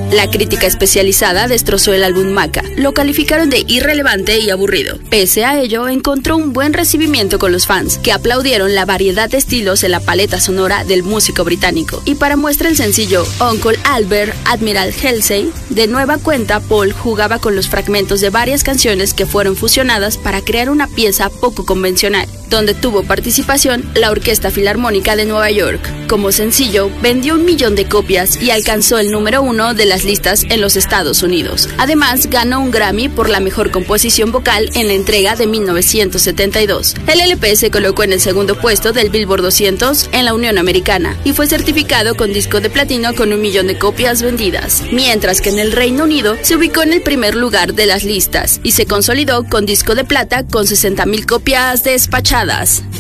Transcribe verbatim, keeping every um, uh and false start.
La crítica especializada destrozó el álbum Maca, lo calificaron de irrelevante y aburrido. Pese a ello, encontró un buen recibimiento con los fans, que aplaudieron la variedad de estilos en la paleta sonora del músico británico. Y para muestra el sencillo Uncle Albert, Admiral Halsey, de nueva cuenta Paul jugaba con los fragmentos de varias canciones que fueron fusionadas para crear una pieza poco convencional, donde tuvo participación la Orquesta Filarmónica de Nueva York. Como sencillo, vendió un millón de copias y alcanzó el número uno de las listas en los Estados Unidos. Además, ganó un Grammy por la mejor composición vocal en la entrega de mil novecientos setenta y dos. El L P se colocó en el segundo puesto del Billboard doscientos en la Unión Americana y fue certificado con disco de platino con un millón de copias vendidas, mientras que en el Reino Unido se ubicó en el primer lugar de las listas y se consolidó con disco de plata con sesenta mil copias despachadas.